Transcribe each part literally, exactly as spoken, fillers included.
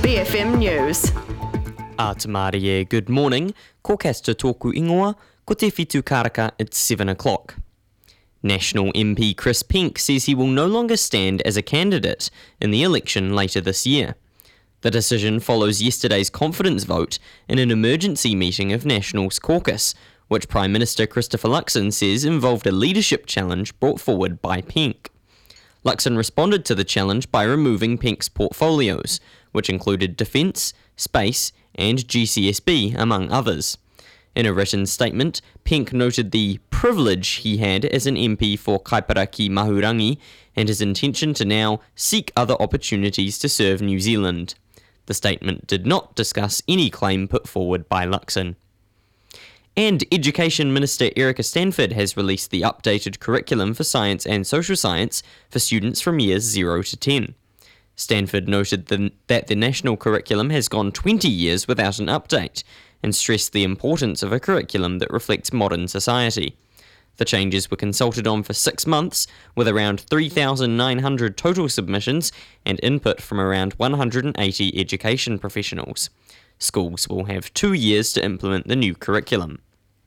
B F M News. A te Mārie, good morning. Ko kasta tōku ingoa, ko te whitu karaka at seven o'clock. National M P Chris Penk says he will no longer stand as a candidate in the election later this year. The decision follows yesterday's confidence vote in an emergency meeting of National's caucus, which Prime Minister Christopher Luxon says involved a leadership challenge brought forward by Penk. Luxon responded to the challenge by removing Penk's portfolios, which included defence, space and G C S B, among others. In a written statement, Penk noted the privilege he had as an M P for Kaipara-ki-Mahurangi and his intention to now seek other opportunities to serve New Zealand. The statement did not discuss any claim put forward by Luxon. And Education Minister Erica Stanford has released the updated curriculum for science and social science for students from years zero to ten. Stanford noted the, that the national curriculum has gone twenty years without an update and stressed the importance of a curriculum that reflects modern society. The changes were consulted on for six months, with around three thousand nine hundred total submissions and input from around one hundred eighty education professionals. Schools will have two years to implement the new curriculum.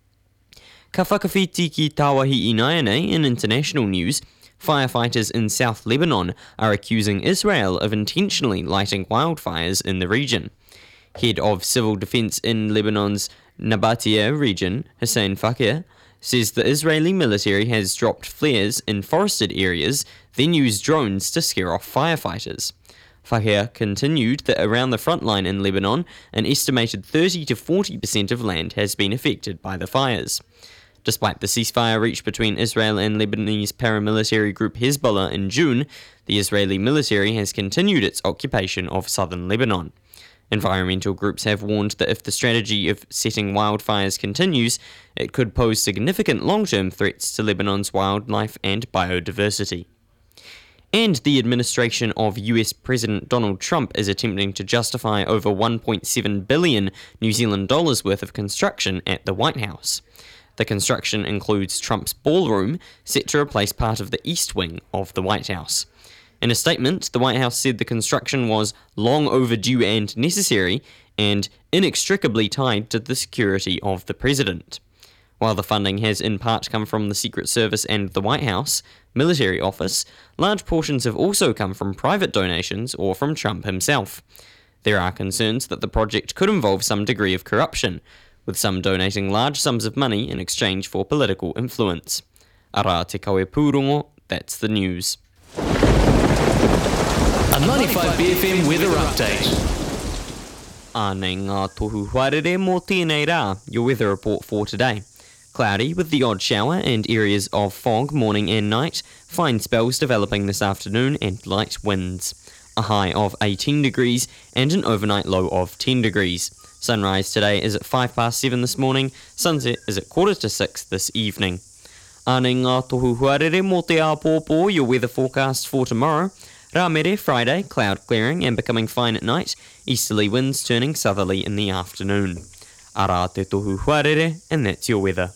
Ka whakawhiti ki Tāwahi Ināianei in international news, firefighters in South Lebanon are accusing Israel of intentionally lighting wildfires in the region. Head of Civil Defense in Lebanon's Nabatea region, Hussein Fakir, says the Israeli military has dropped flares in forested areas, then used drones to scare off firefighters. Fakir continued that around the front line in Lebanon, an estimated thirty to forty percent of land has been affected by the fires. Despite the ceasefire reached between Israel and Lebanese paramilitary group Hezbollah in June, the Israeli military has continued its occupation of southern Lebanon. Environmental groups have warned that if the strategy of setting wildfires continues, it could pose significant long-term threats to Lebanon's wildlife and biodiversity. And the administration of U S President Donald Trump is attempting to justify over one point seven billion New Zealand dollars worth of construction at the White House. The construction includes Trump's ballroom, set to replace part of the East Wing of the White House. In a statement, the White House said the construction was long overdue and necessary, and inextricably tied to the security of the president. While the funding has in part come from the Secret Service and the White House military office, large portions have also come from private donations or from Trump himself. There are concerns that the project could involve some degree of corruption, with some donating large sums of money in exchange for political influence. Ara te kawe pūrongo, that's the news. A ninety-five B F M weather update. Ānei ngā tohu haere mō tēnei rā, your weather report for today. Cloudy with the odd shower and areas of fog morning and night, fine spells developing this afternoon and light winds. A high of eighteen degrees and an overnight low of ten degrees. Sunrise today is at five past seven this morning, sunset is at quarter to six this evening. Ānei ngā tohu haere mō te āpōpō, your weather forecast for tomorrow. Rāmere, Friday, cloud clearing and becoming fine at night, easterly winds turning southerly in the afternoon. Ara te tohu haere, and that's your weather.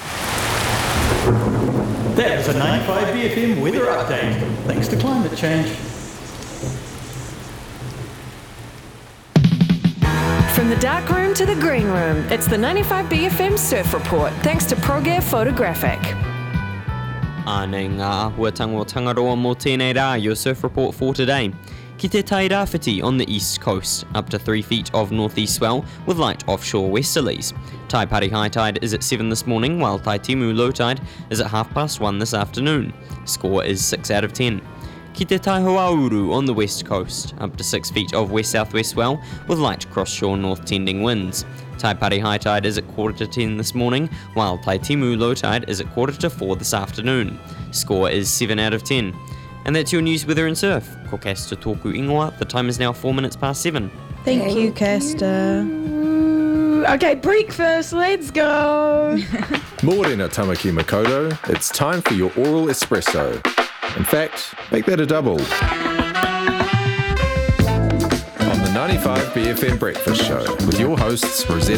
That was a ninety-five B F M weather update, thanks to climate change. From the dark room to the green room, it's the ninety-five B F M Surf Report, thanks to ProGear Photographic. Ānei ngā huatango tangaroa mō tēnei rā, your surf report for today. Ki te Tairāwhiti on the east coast, up to three feet of northeast swell with light offshore westerlies. Taipari high tide is at seven this morning, while Taitimu low tide is at half past one this afternoon. Score is six out of ten. Ki te Taihoauru on the west coast, up to six feet of west-southwest swell with light cross-shore north-tending winds. Taipari high tide is at quarter to ten this morning, while Taitimu low tide is at quarter to four this afternoon. Score is seven out of ten. And that's your news, weather and surf. Ko kasta tōku ingoa, the time is now four minutes past seven. Thank, Thank you, Casta. Okay, breakfast, let's go. Mōrena Tamaki Makoto, it's time for your oral espresso. In fact, make that a double. On the ninety-five B F M Breakfast Show with your hosts Rosetta